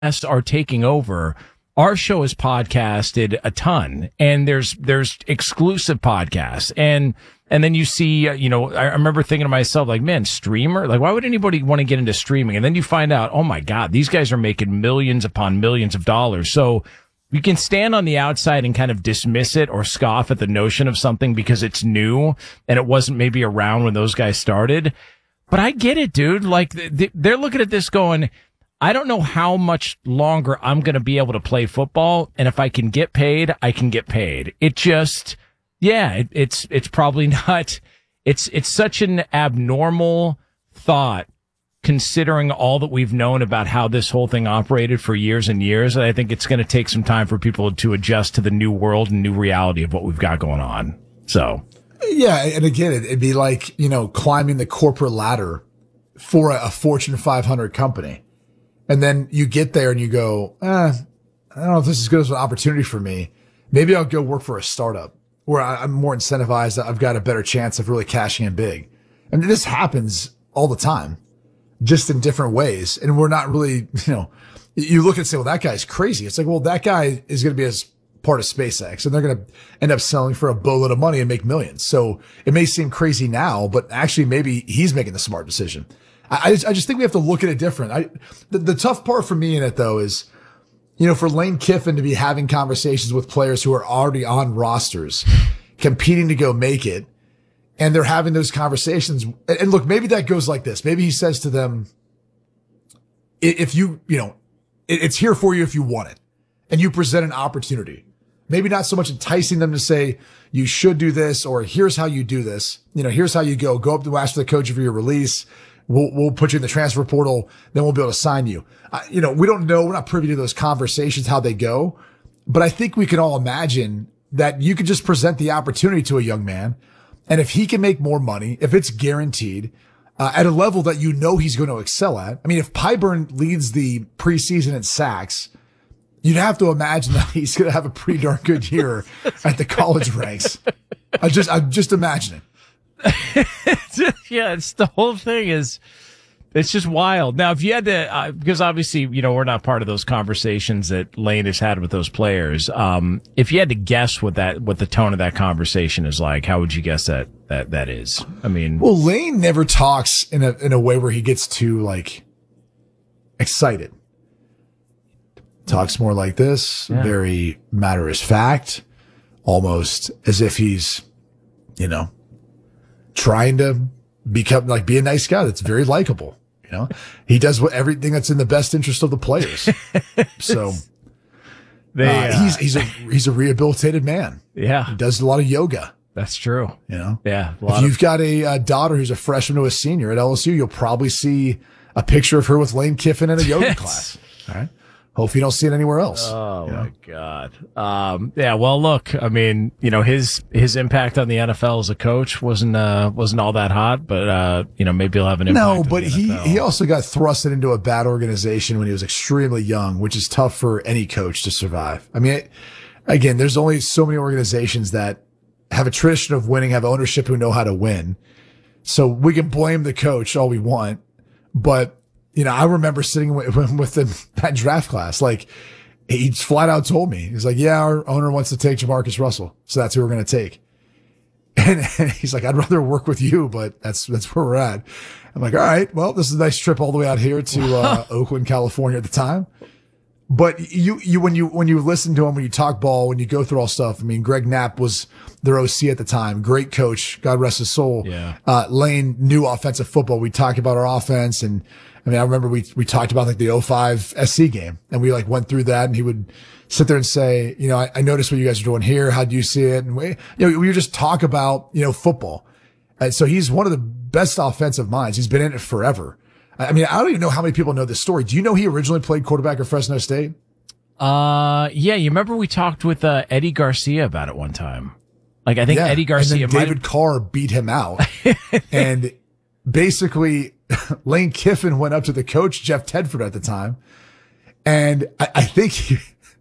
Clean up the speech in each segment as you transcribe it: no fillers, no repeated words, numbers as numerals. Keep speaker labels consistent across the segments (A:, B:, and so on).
A: podcasts are taking over. Our show is podcasted a ton, and there's exclusive podcasts, and then you see, I remember thinking to myself, like, man, streamer, like, why would anybody want to get into streaming? And then you find out, oh my God, these guys are making millions upon millions of dollars. So you can stand on the outside and kind of dismiss it or scoff at the notion of something because it's new and it wasn't maybe around when those guys started. But I get it, dude. Like, they're looking at this going, I don't know how much longer I'm going to be able to play football. And if I can get paid, I can get paid. It just, it's probably not, it's such an abnormal thought considering all that we've known about how this whole thing operated for years and years. And I think it's going to take some time for people to adjust to the new world and new reality of what we've got going on. So.
B: Yeah. And again, it'd be like, climbing the corporate ladder for a Fortune 500 company. And then you get there and you go, I don't know if this is good as an opportunity for me. Maybe I'll go work for a startup where I'm more incentivized. I've got a better chance of really cashing in big. And this happens all the time, just in different ways. And we're not really, you look and say, well, that guy's crazy. It's like, well, that guy is going to be as part of SpaceX and they're going to end up selling for a boatload of money and make millions. So it may seem crazy now, but actually maybe he's making the smart decision. I just think we have to look at it different. The tough part for me in it though is, for Lane Kiffin to be having conversations with players who are already on rosters, competing to go make it, and they're having those conversations. And look, maybe that goes like this. Maybe he says to them, if it's here for you if you want it, and you present an opportunity. Maybe not so much enticing them to say, you should do this, or here's how you do this. Here's how you go up to ask the coach for your release. We'll put you in the transfer portal. Then we'll be able to sign you. We don't know. We're not privy to those conversations, how they go. But I think we can all imagine that you could just present the opportunity to a young man. And if he can make more money, if it's guaranteed, at a level that he's going to excel at. I mean, if Pyburn leads the preseason in sacks, you'd have to imagine that he's going to have a pretty darn good year at the college ranks. I'm just imagining.
A: Yeah, it's the whole thing it's just wild. Now, if you had to, because obviously, we're not part of those conversations that Lane has had with those players. If you had to guess what the tone of that conversation is like, how would you guess that is? I mean,
B: well, Lane never talks in a way where he gets too excited. Talks more like this, very matter of fact, almost as if he's, trying to be a nice guy that's very likable. He does everything that's in the best interest of the players. So he's a rehabilitated man.
A: Yeah.
B: He does a lot of yoga.
A: That's true.
B: Yeah.
A: If
B: you've got a daughter who's a freshman to a senior at LSU, you'll probably see a picture of her with Lane Kiffin in a yoga class. All right. Hope you don't see it anywhere else.
A: Oh my God. Well, look, I mean, his impact on the NFL as a coach wasn't all that hot, but, maybe he'll have an impact.
B: No, but he also got thrusted into a bad organization when he was extremely young, which is tough for any coach to survive. I mean, again, there's only so many organizations that have a tradition of winning, have ownership who know how to win. So we can blame the coach all we want, but I remember sitting with that draft class. Like, he flat out told me, he's like, yeah, our owner wants to take Jamarcus Russell. So that's who we're going to take. And he's like, I'd rather work with you, but that's where we're at. I'm like, all right, well, this is a nice trip all the way out here to, Oakland, California at the time. But when you listen to him, when you talk ball, when you go through all stuff, I mean, Greg Knapp was their OC at the time. Great coach. God rest his soul.
A: Yeah.
B: Lane knew offensive football. We talked about our offense, and I mean, I remember we talked about the 05 SC game, and we went through that, and he would sit there and say, I noticed what you guys are doing here. How do you see it? And we would just talk about, football. And so he's one of the best offensive minds. He's been in it forever. I mean, I don't even know how many people know this story. Do you know he originally played quarterback at Fresno State?
A: Yeah. You remember we talked with, Eddie Garcia about it one time. I think Eddie Garcia.
B: And then David Carr beat him out. And basically, Lane Kiffin went up to the coach, Jeff Tedford at the time. And I think he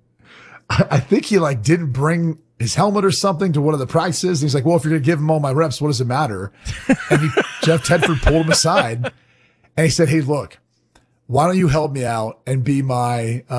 B: didn't bring his helmet or something to one of the practices. And he's like, well, if you're going to give him all my reps, what does it matter? And Jeff Tedford pulled him aside and he said, hey, look, why don't you help me out and be my